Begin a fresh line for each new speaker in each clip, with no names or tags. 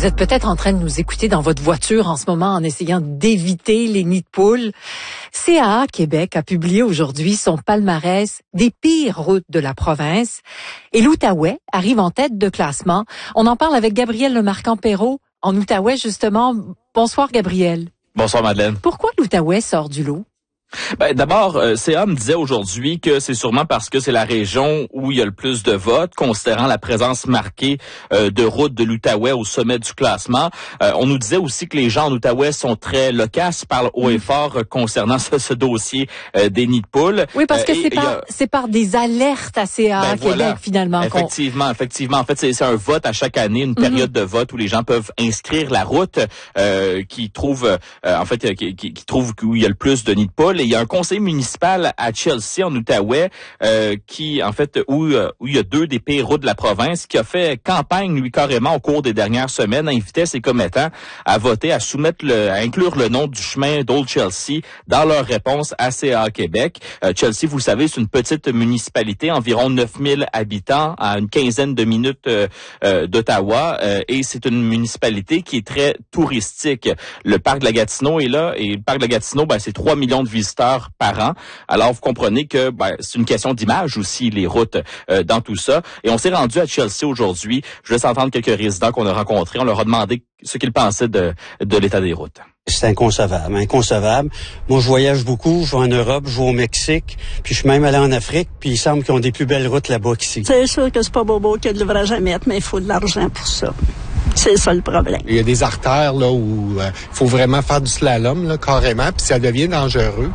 Vous êtes peut-être en train de nous écouter dans votre voiture en ce moment en essayant d'éviter les nids de poules. CAA Québec a publié aujourd'hui son palmarès des pires routes de la province. Et l'Outaouais arrive en tête de classement. On en parle avec Gabriel Lemarquand-Perrault en Outaouais, justement. Bonsoir, Gabriel.
Bonsoir, Madeleine.
Pourquoi l'Outaouais sort du lot?
D'abord, CA me disait aujourd'hui que c'est sûrement parce que c'est la région où il y a le plus de votes, considérant la présence marquée de routes de l'Outaouais au sommet du classement. On nous disait aussi que les gens en Outaouais sont très loquaces, parlent haut et fort concernant ce dossier des nids de poules.
Oui, parce que c'est par des alertes à CA Québec, finalement.
Effectivement. En fait, c'est un vote à chaque année, une période de vote où les gens peuvent inscrire la route qui trouve où il y a le plus de nids de poules. Et il y a un conseil municipal à Chelsea, en Outaouais, où il y a deux des pires routes de la province, qui a fait campagne, lui, carrément, au cours des dernières semaines, invitait ses commettants à voter, à inclure le nom du chemin d'Old Chelsea dans leur réponse à CA Québec. Chelsea, vous le savez, c'est une petite municipalité, environ 9000 habitants, à une quinzaine de minutes d'Ottawa, et c'est une municipalité qui est très touristique. Le parc de la Gatineau est là, et le parc de la Gatineau, c'est 3 millions de visiteurs par an. Alors, vous comprenez que c'est une question d'image aussi, les routes dans tout ça. Et on s'est rendu à Chelsea aujourd'hui. Je laisse entendre quelques résidents qu'on a rencontrés. On leur a demandé ce qu'ils pensaient de l'état des routes.
C'est inconcevable. Moi, je voyage beaucoup. Je vais en Europe, je vais au Mexique, puis je suis même allé en Afrique, puis il semble qu'ils ont des plus belles routes là-bas qu'ici.
C'est sûr que c'est pas bobo qu'il y a de l'ouvrage à mettre, mais il faut de l'argent pour ça. C'est ça le problème.
Il y a des artères là où faut vraiment faire du slalom là, carrément, puis ça devient dangereux.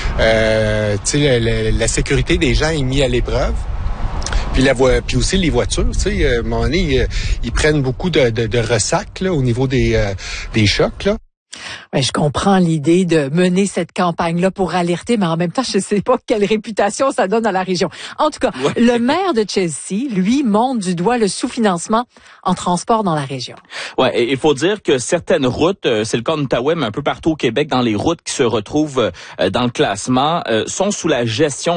La sécurité des gens est mise à l'épreuve. Puis aussi les voitures, à un moment donné, ils prennent beaucoup de ressacs là, au niveau des chocs là.
Ouais, je comprends l'idée de mener cette campagne-là pour alerter, mais en même temps, je ne sais pas quelle réputation ça donne à la région. En tout cas, le maire de Chelsea, lui, montre du doigt le sous-financement en transport dans la région.
Ouais, et il faut dire que certaines routes, c'est le cas en Outaouais, mais un peu partout au Québec, dans les routes qui se retrouvent dans le classement, sont sous la gestion